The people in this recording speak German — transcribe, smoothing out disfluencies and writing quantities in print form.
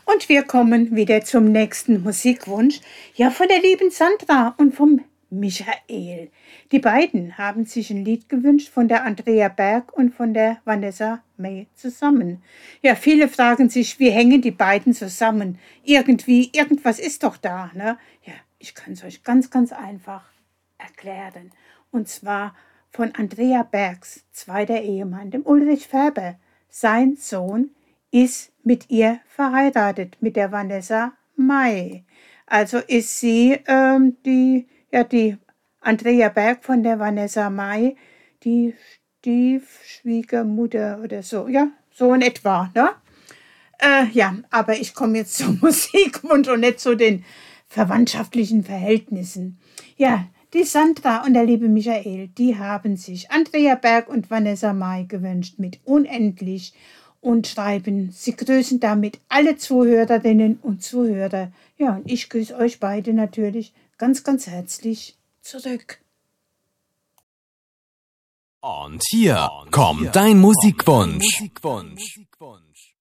Und wir kommen wieder zum nächsten Musikwunsch. Ja, von der lieben Sandra und vom Michael. Die beiden haben sich ein Lied gewünscht von der Andrea Berg und von der Vanessa May zusammen. Ja, viele fragen sich, wie hängen die beiden zusammen? Irgendwie, irgendwas ist doch da, ne? Ja, ich kann es euch ganz, ganz einfach erklären. Und zwar von Andrea Bergs zweiter Ehemann, dem Ulrich Färber. Sein Sohn ist mit ihr verheiratet, mit der Vanessa May. Also ist sie die Andrea Berg von der Vanessa May, die Stiefschwiegermutter oder so. Ja, so in etwa, ne? Ja, aber ich komme jetzt zum Musikwunsch und nicht zu den verwandtschaftlichen Verhältnissen. Ja, die Sandra und der liebe Michael, die haben sich Andrea Berg und Vanessa May gewünscht mit Unendlich und schreiben, sie grüßen damit alle Zuhörerinnen und Zuhörer. Ja, und ich grüße euch beide natürlich ganz, ganz herzlich zurück. Und hier kommt dein Musikwunsch.